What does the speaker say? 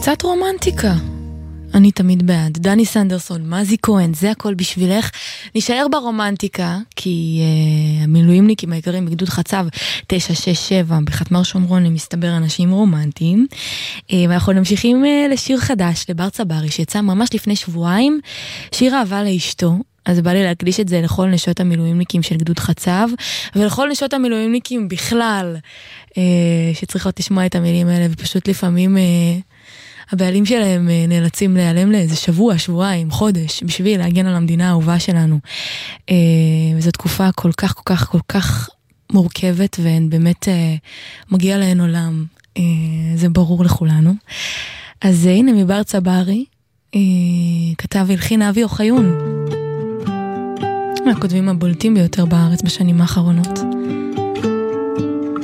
קצת רומנטיקה. אני תמיד בעד. דני סנדרסון, מזי כהן, זה הכל בשבילך. נשאר ברומנטיקה, כי המילואימניקים העיקרים בגדוד חצב 967 בחתמר שומרון, הם מסתבר אנשים רומנטיים. ואנחנו ממשיכים לשיר חדש, לבר צברי, שיצא ממש לפני שבועיים, שיר אהבה לאשתו. אז בא לי להקדיש את זה לכל נשות המילואימניקים של גדוד חצב, ולכל נשות המילואימניקים בכלל, שצריכות לשמוע את המילים האלה, ופשוט לפעמים הבעלים שלהם נאלצים להיעלם לאיזה שבוע, שבועיים, חודש, בשביל להגן על המדינה האהובה שלנו. וזו תקופה כל כך, כל כך, כל כך מורכבת, והן באמת מגיע להן עולם. זה ברור לכולנו. אז הנה מבר צברי, כתב הלחין אבי אוחיון. מהכותבים הבולטים ביותר בארץ בשנים האחרונות.